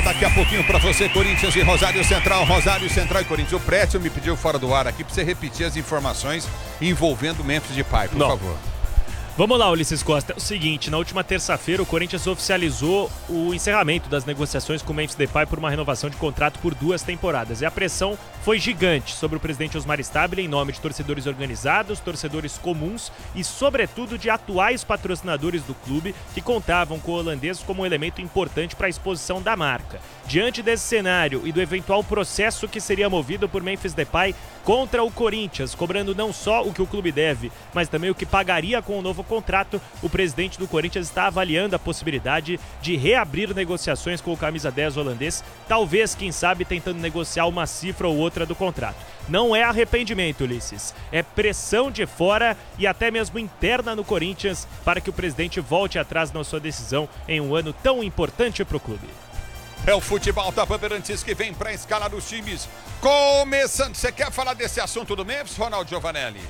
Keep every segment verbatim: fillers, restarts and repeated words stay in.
daqui a pouquinho pra você, Corinthians e Rosário Central, Rosário Central e Corinthians. O Précio me pediu fora do ar aqui pra você repetir as informações envolvendo o Memphis Depay, por Não. favor. Vamos lá, Ulisses Costa. É o seguinte, na última terça-feira o Corinthians oficializou o encerramento das negociações com o Memphis Depay por uma renovação de contrato por duas temporadas. E a pressão foi gigante sobre o presidente Osmar Stabile em nome de torcedores organizados, torcedores comuns e, sobretudo, de atuais patrocinadores do clube que contavam com o holandês como um elemento importante para a exposição da marca. Diante desse cenário e do eventual processo que seria movido por Memphis Depay contra o Corinthians, cobrando não só o que o clube deve, mas também o que pagaria com o novo contrato, o presidente do Corinthians está avaliando a possibilidade de reabrir negociações com o camisa dez holandês, talvez, quem sabe, tentando negociar uma cifra ou outra do contrato. Não é arrependimento, Ulisses, é pressão de fora e até mesmo interna no Corinthians para que o presidente volte atrás na sua decisão em um ano tão importante para o clube. É o futebol da Bandeirantes que vem para escalar os times. Começando, você quer falar desse assunto do Memphis, Ronaldo Giovanelli?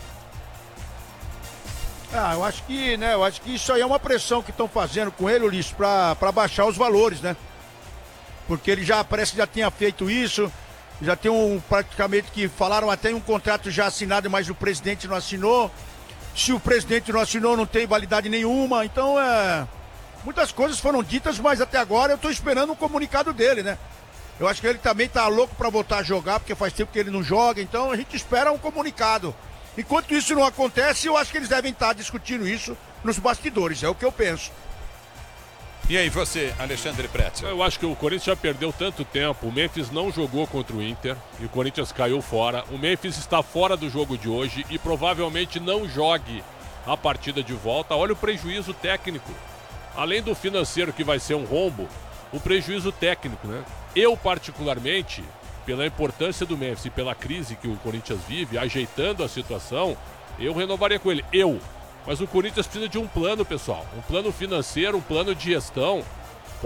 Ah, eu acho que, né, eu acho que isso aí é uma pressão que estão fazendo com ele, Ulisses, para para baixar os valores, né? Porque ele já parece que já tinha feito isso, já tem um, praticamente que falaram até em um contrato já assinado, mas o presidente não assinou. Se o presidente não assinou, não tem validade nenhuma, então é... Muitas coisas foram ditas, mas até agora eu estou esperando um comunicado dele, né? Eu acho que ele também tá louco para voltar a jogar, porque faz tempo que ele não joga, então a gente espera um comunicado. Enquanto isso não acontece, eu acho que eles devem estar discutindo isso nos bastidores, é o que eu penso. E aí você, Alexandre Pretzel? Eu acho que o Corinthians já perdeu tanto tempo. O Memphis não jogou contra o Inter e o Corinthians caiu fora. O Memphis está fora do jogo de hoje e provavelmente não jogue a partida de volta. Olha o prejuízo técnico. Além do financeiro, que vai ser um rombo, o prejuízo técnico, né? Eu, particularmente, pela importância do Memphis e pela crise que o Corinthians vive, ajeitando a situação, eu renovaria com ele. Eu. Mas o Corinthians precisa de um plano, pessoal. Um plano financeiro, um plano de gestão.